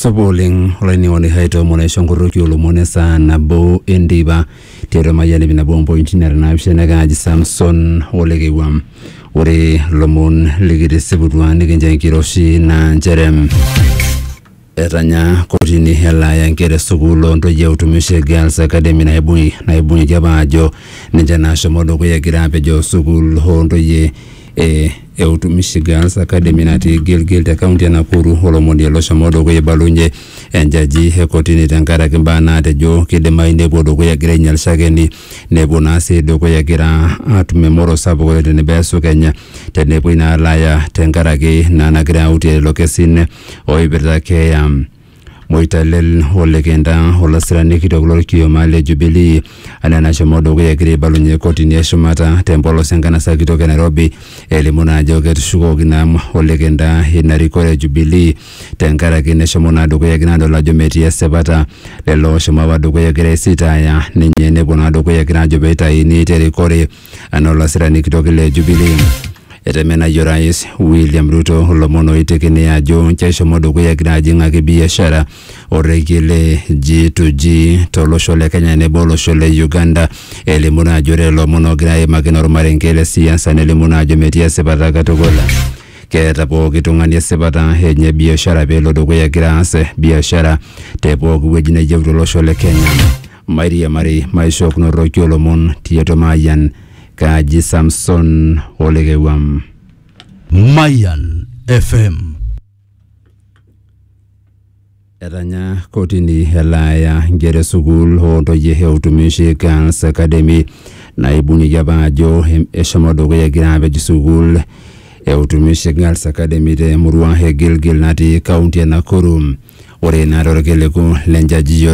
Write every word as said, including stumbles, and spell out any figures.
Soboling olani woni haito mona shongoroki olomone sana bo endiba tero mayani bina bombo engineer na bishena gaji Samson olegewa ore lomon ligide sebudwa nigenja kiroshi na jerem etanya kotini hela ya ngere sugulo ndo je utumishe Girls Academy na ibuni na ibuni jabajo ninja na shomodo ko yagira bejo sugul ho ndo ye e e utumishi Girls Academy na ti Gilgil ta county na Nakuru holomondi lo shomodo ko yebalunje enjaji he kotini tankara kimbana te jo kidema inde bodo ko yagira nyal sageni ne bonase do ko yagira atume moro sabo ko ne beso Kenya te ne buina laya tankara ke na nagira uti lokesin o iberda ke um, moitalel olegenda olasirani kitogolor kiyo male Jubilee anana shomodo ko yagire balunye kotini shumata tempolo sengana sa kitoke Nairobi elimuna joget shugo ginam olegenda inarikore Jubilee tenkara kine shomona do ko yagina do la jometi sebata lelo shomawa do ko yagire sita ya ninye ne bona do ko yagina jobeta ini terikore anolasirani kitoke le Jubilee etemena yorais William Ruto holomono itekene ya jo nchesho modo kwa yagira jinga kibiashara oregele G to G tolo shole Kenya nebolo shole Uganda elimuna jore lomono gira makinoro marengele siasa nelimuna jometia sebata katogola keta po kitungania sebata henye biashara belo do kwa yagira ase biashara tepo kuwejine jevdo shole Kenya Maria Mari maisho kuno rokyo lomon tieto mayan Kaji Samson olegewam Mayan F M etanya kotini helaya ngere sugul hondo yehe utumishi Girls Academy na ibuni jabajo eshamodo ko yagira be sugul e utumishi Girls Academy de murwa he Gilgil nati county na Nakuru ore na rorgele ko lenjaji